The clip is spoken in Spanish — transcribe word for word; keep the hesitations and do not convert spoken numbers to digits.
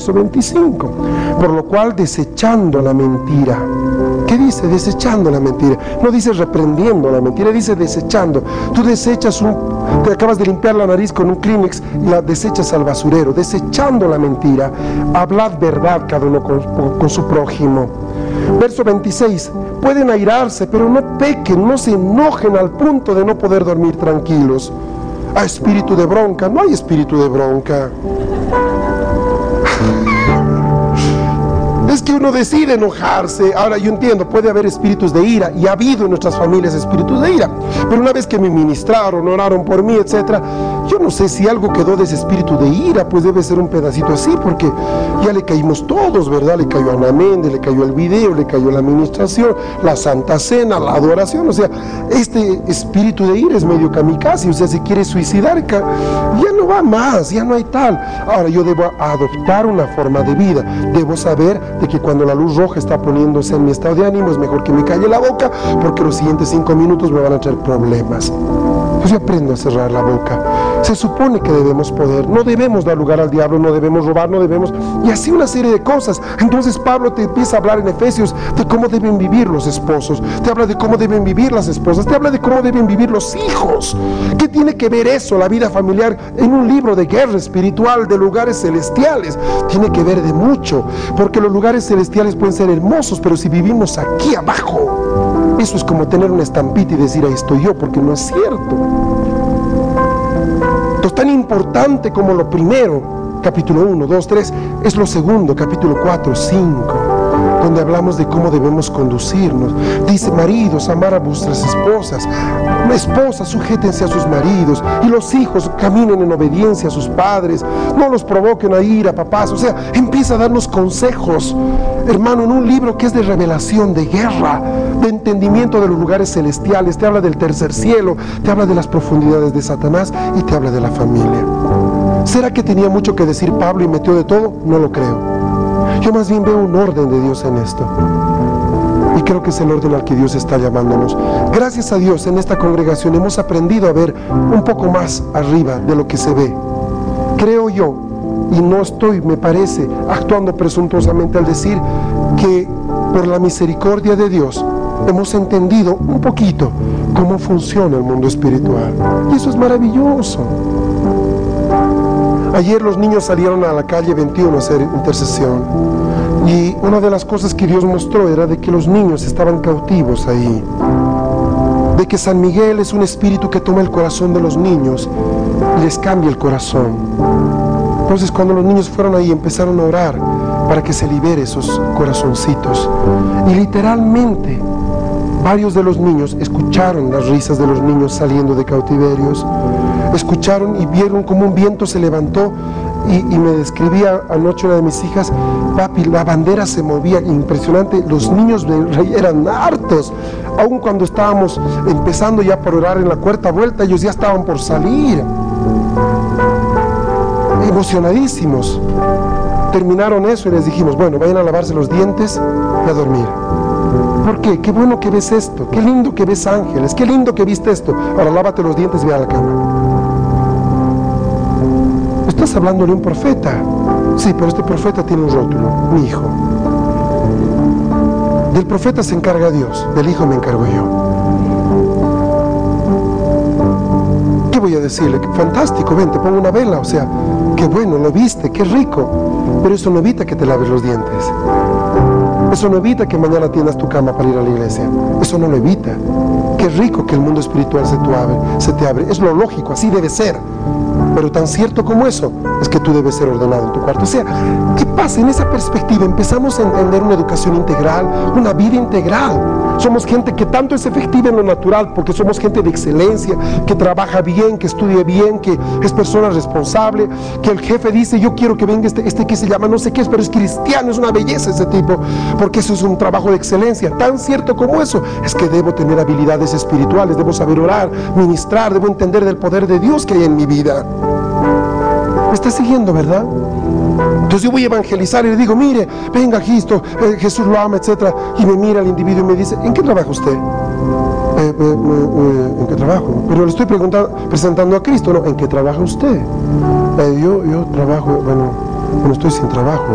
verso veinticinco. Por lo cual, desechando la mentira. ¿Qué dice? Desechando la mentira. No dice reprendiendo la mentira, dice desechando. Tú desechas un... Te acabas de limpiar la nariz con un Kleenex y la desechas al basurero. Desechando la mentira, hablad verdad cada uno con, con, con su prójimo. Verso veintiséis. Pueden airarse, pero no pequen, no se enojen al punto de no poder dormir tranquilos. ¿A espíritu de bronca? No hay espíritu de bronca. Es que uno decide enojarse. Ahora yo entiendo, puede haber espíritus de ira, y ha habido en nuestras familias espíritus de ira, pero una vez que me ministraron, oraron por mí, etcétera, yo no sé si algo quedó de ese espíritu de ira. Pues debe ser un pedacito así, porque ya le caímos todos, ¿verdad? Le cayó a Ana Méndez, le cayó el video, le cayó la administración, la Santa Cena, la adoración. O sea, este espíritu de ira es medio kamikaze. O sea, si quiere suicidar, ya no va más, ya no hay tal. Ahora yo debo adoptar una forma de vida. Debo saber de que cuando la luz roja está poniéndose en mi estado de ánimo, es mejor que me calle la boca, porque los siguientes cinco minutos me van a traer problemas. Entonces yo aprendo a cerrar la boca. Se supone que debemos poder, no debemos dar lugar al diablo, no debemos robar, no debemos, y así una serie de cosas. Entonces Pablo te empieza a hablar en Efesios de cómo deben vivir los esposos, te habla de cómo deben vivir las esposas, te habla de cómo deben vivir los hijos. ¿Qué tiene que ver eso, la vida familiar, en un libro de guerra espiritual, de lugares celestiales? Tiene que ver de mucho, porque los lugares celestiales pueden ser hermosos, pero si vivimos aquí abajo, eso es como tener una estampita y decir ahí estoy yo, porque no es cierto. Tan importante como lo primero, capítulo uno, dos, tres, es lo segundo, capítulo cuatro, cinco, donde hablamos de cómo debemos conducirnos. Dice: maridos, amar a vuestras esposas, esposas, sujétense a sus maridos, y los hijos caminen en obediencia a sus padres, no los provoquen a ira, papás. O sea, empieza a darnos consejos, hermano, en un libro que es de revelación, de guerra, de entendimiento de los lugares celestiales. Te habla del tercer cielo, te habla de las profundidades de Satanás y te habla de la familia. ¿Será que tenía mucho que decir Pablo y metió de todo? No lo creo. Yo más bien veo un orden de Dios en esto, y creo que es el orden al que Dios está llamándonos. Gracias a Dios, en esta congregación hemos aprendido a ver un poco más arriba de lo que se ve. Creo yo, y no estoy, me parece, actuando presuntuosamente al decir que por la misericordia de Dios hemos entendido un poquito cómo funciona el mundo espiritual, y eso es maravilloso. Ayer los niños salieron a la calle veintiuno a hacer intercesión, y una de las cosas que Dios mostró era de que los niños estaban cautivos ahí, de que San Miguel es un espíritu que toma el corazón de los niños y les cambia el corazón. Entonces cuando los niños fueron ahí, empezaron a orar para que se libere esos corazoncitos, y literalmente varios de los niños escucharon las risas de los niños saliendo de cautiverios, escucharon y vieron como un viento se levantó, y, y me describía anoche una de mis hijas: papi, la bandera se movía, impresionante. Los niños del rey eran hartos, aun cuando estábamos empezando ya por orar en la cuarta vuelta, ellos ya estaban por salir, emocionadísimos. Terminaron eso y les dijimos: bueno, vayan a lavarse los dientes y a dormir. ¿Por qué? Qué bueno que ves esto, qué lindo que ves ángeles, qué lindo que viste esto. Ahora lávate los dientes y ve a la cama. Estás hablándole a un profeta. Sí, pero este profeta tiene un rótulo: mi hijo. Del profeta se encarga Dios, del hijo me encargo yo. ¿Qué voy a decirle? Fantástico, ven, te pongo una vela. O sea, qué bueno, lo viste, qué rico. Pero eso no evita que te laves los dientes. Eso no evita que mañana tiendas tu cama para ir a la iglesia. Eso no lo evita. Qué rico que el mundo espiritual se te abre, se te abre. Es lo lógico, así debe ser. Pero tan cierto como eso es que tú debes ser ordenado en tu cuarto. O sea, ¿qué pasa? En esa perspectiva empezamos a entender una educación integral, una vida integral. Somos gente que tanto es efectiva en lo natural, porque somos gente de excelencia, que trabaja bien, que estudia bien, que es persona responsable, que el jefe dice: yo quiero que venga este, este que se llama no sé qué es, pero es cristiano, es una belleza ese tipo, porque eso es un trabajo de excelencia. Tan cierto como eso es que debo tener habilidades espirituales, debo saber orar, ministrar, debo entender del poder de Dios que hay en mi vida. ¿Me está siguiendo, verdad? Entonces yo voy a evangelizar y le digo: mire, venga Cristo, eh, Jesús lo ama, etcétera. Y me mira el individuo y me dice: ¿en qué trabaja usted? Eh, eh, eh, ¿En qué trabajo? Pero le estoy preguntando, presentando a Cristo. No, ¿en qué trabaja usted? Eh, yo, yo trabajo, bueno, bueno, estoy sin trabajo.